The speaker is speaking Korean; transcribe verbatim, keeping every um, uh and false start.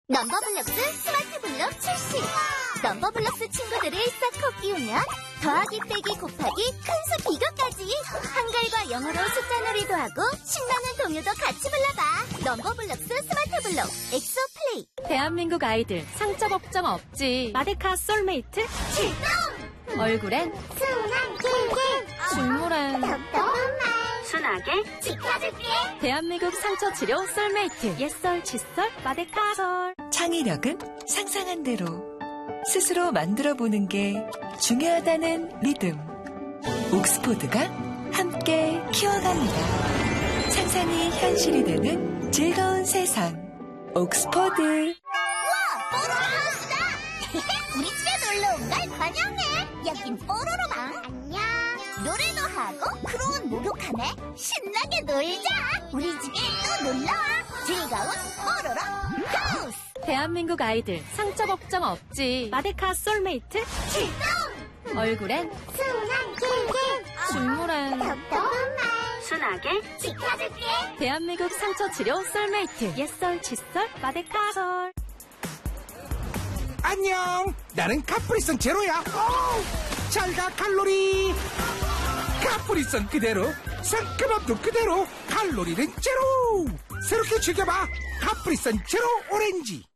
넘버블럭스 스마트 블럭 출시! 넘버블럭스 친구들을 싹 끼우면 더하기 빼기 곱하기 큰수 비교까지 한글과 영어로 숫자 놀이도 하고 신나는 동요도 같이 불러봐. 넘버블럭스 스마트 블럭 엑소 플레이. 대한민국 아이들 상처 걱정 없지. 마데카 솔메이트 출동! 얼굴엔 순한 길게 식물엔 답답한 말 순하게 지켜줄게. 대한민국 상처 치료 솔메이트. 옛설 칫솔 마데카솔. 창의력은 상상한 대로 스스로 만들어보는 게 중요하다는 믿음. 옥스포드가 함께 키워갑니다. 상상이 현실이 되는 즐거운 세상. 옥스포드. 우와! 뽀로로하우스다! 우리 집에 놀러온 걸 환영해. 여긴 뽀로로방. 안녕. 노래도 하고 크로운 목욕하네. 신나게 놀자. 우리 집에 또 놀러와. 즐거운 뽀로로 하우스. 대한민국 아이들 상처 걱정 없지. 마데카 솔메이트 출동! 얼굴엔 순한 길게 식물엔 답답한 말 순하게 지켜줄게. 대한민국 상처 치료 솔메이트. 옛설 칫솔 마데카솔. 안녕, 나는 카프리선 제로야. 잘가 칼로리. 카프리선 그대로, 상큼함도 그대로, 칼로리는 제로. 새롭게 즐겨봐. 카프리선 제로 오렌지.